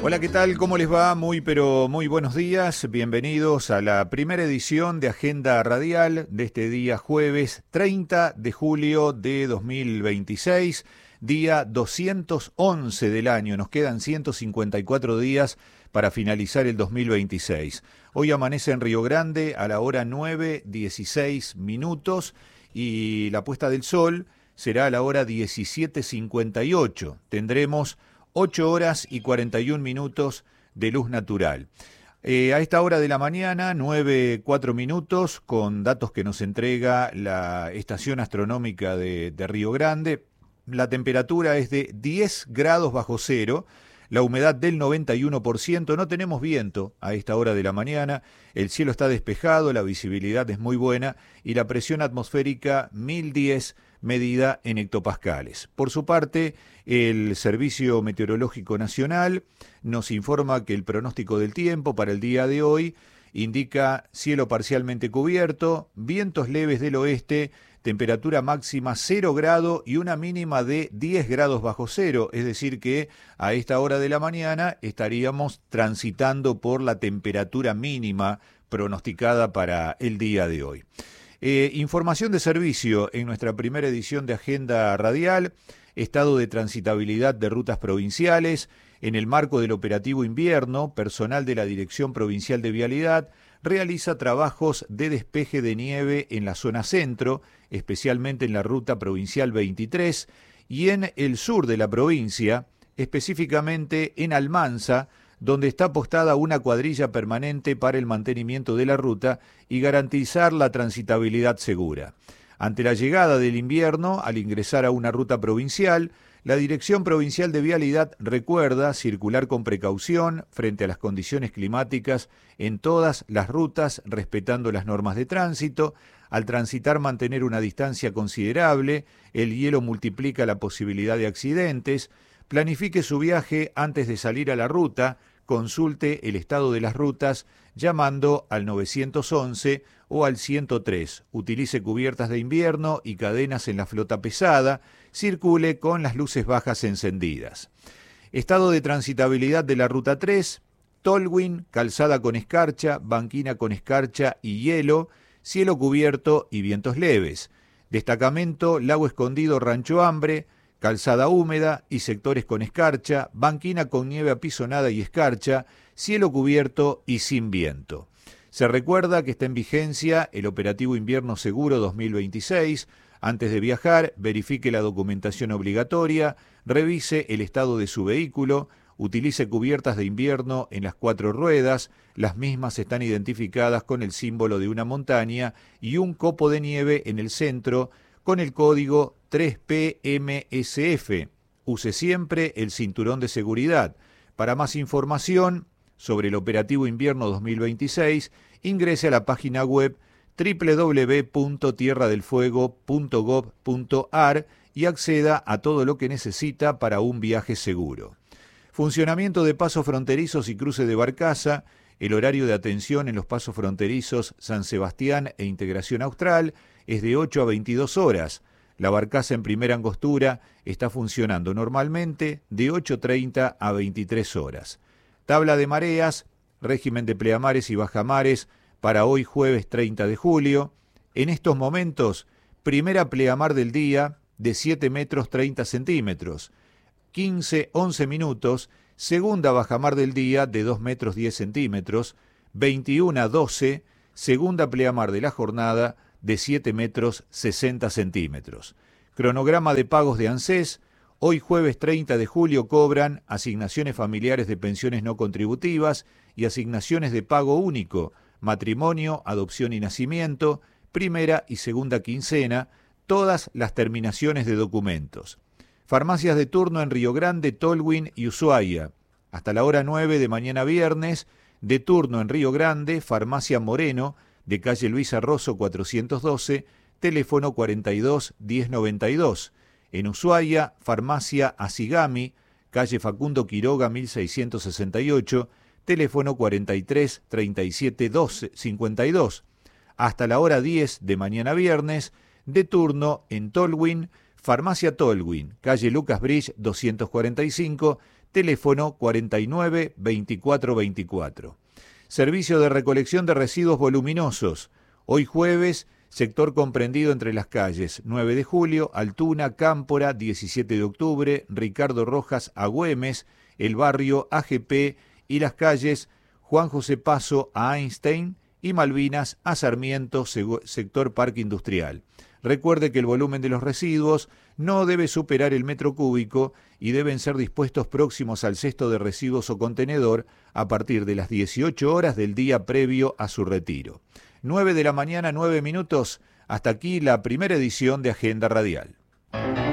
Hola, ¿qué tal? ¿Cómo les va? Muy, pero muy buenos días. Bienvenidos a la primera edición de Agenda Radial de este día jueves 30 de julio de 2026, día 211 del año. Nos quedan 154 días para finalizar el 2026. Hoy amanece en Río Grande a la hora 9:16 y la puesta del sol será a la hora 17:58. Tendremos 8 horas y 41 minutos de luz natural. A esta hora de la mañana, 9:04, con datos que nos entrega la Estación Astronómica de Río Grande, la temperatura es de 10 grados bajo cero, la humedad del 91%, no tenemos viento a esta hora de la mañana, el cielo está despejado, la visibilidad es muy buena y la presión atmosférica 1010 medida en hectopascales. Por su parte, el Servicio Meteorológico Nacional nos informa que el pronóstico del tiempo para el día de hoy indica cielo parcialmente cubierto, vientos leves del oeste, temperatura máxima 0 grado y una mínima de 10 grados bajo cero, es decir que a esta hora de la mañana estaríamos transitando por la temperatura mínima pronosticada para el día de hoy. Información de servicio en nuestra primera edición de Agenda Radial, estado de transitabilidad de rutas provinciales. En el marco del operativo invierno, personal de la Dirección Provincial de Vialidad realiza trabajos de despeje de nieve en la zona centro, especialmente en la ruta provincial 23, y en el sur de la provincia, específicamente en Almanza, donde está postada una cuadrilla permanente para el mantenimiento de la ruta y garantizar la transitabilidad segura. Ante la llegada del invierno, al ingresar a una ruta provincial, la Dirección Provincial de Vialidad recuerda circular con precaución frente a las condiciones climáticas en todas las rutas, respetando las normas de tránsito. Al transitar, mantener una distancia considerable, el hielo multiplica la posibilidad de accidentes. Planifique su viaje antes de salir a la ruta, consulte el estado de las rutas llamando al 911 o al 103. Utilice cubiertas de invierno y cadenas en la flota pesada. Circule con las luces bajas encendidas. Estado de transitabilidad de la ruta 3, Tolwyn, calzada con escarcha, banquina con escarcha y hielo, cielo cubierto y vientos leves. Destacamento Lago Escondido, Rancho Hambre, calzada húmeda y sectores con escarcha, banquina con nieve apisonada y escarcha, cielo cubierto y sin viento. Se recuerda que está en vigencia el operativo invierno seguro 2026. Antes de viajar, verifique la documentación obligatoria, revise el estado de su vehículo, utilice cubiertas de invierno en las 4 ruedas, las mismas están identificadas con el símbolo de una montaña y un copo de nieve en el centro con el código 3PMSF. Use siempre el cinturón de seguridad. Para más información sobre el operativo invierno 2026, ingrese a la página web www.tierradelfuego.gov.ar y acceda a todo lo que necesita para un viaje seguro. Funcionamiento de pasos fronterizos y cruce de barcaza. El horario de atención en los pasos fronterizos San Sebastián e Integración Austral es de 8 a 22 horas. La barcaza en primera angostura está funcionando normalmente de 8:30 a 23 horas. Tabla de mareas, régimen de pleamares y bajamares para hoy jueves 30 de julio. En estos momentos, primera pleamar del día de 7 metros 30 centímetros. 15:11 minutos, segunda bajamar del día de 2 metros 10 centímetros. 21:12, segunda pleamar de la jornada de 7 metros 60 centímetros. Cronograma de pagos de ANSES. Hoy jueves 30 de julio cobran asignaciones familiares de pensiones no contributivas y asignaciones de pago único, matrimonio, adopción y nacimiento, primera y segunda quincena, todas las terminaciones de documentos. Farmacias de turno en Río Grande, Tolwyn y Ushuaia. Hasta la hora 9 de mañana viernes, de turno en Río Grande, Farmacia Moreno, de calle Luis Arroso 412, teléfono 42 1092. En Ushuaia, Farmacia Asigami, calle Facundo Quiroga 1668, teléfono 43 37 12 52. Hasta la hora 10 de mañana viernes, de turno en Tolwyn, Farmacia Tolwyn, calle Lucas Bridge 245, teléfono 49 24 24. Servicio de recolección de residuos voluminosos. Hoy jueves, sector comprendido entre las calles 9 de Julio, Altuna, Cámpora, 17 de octubre, Ricardo Rojas, Agüemes, el barrio AGP y las calles Juan José Paso a Einstein y Malvinas a Sarmiento, sector Parque Industrial. Recuerde que el volumen de los residuos no debe superar el metro cúbico y deben ser dispuestos próximos al cesto de residuos o contenedor a partir de las 18 horas del día previo a su retiro. 9 de la mañana, 9 minutos. Hasta aquí la primera edición de Agenda Radial.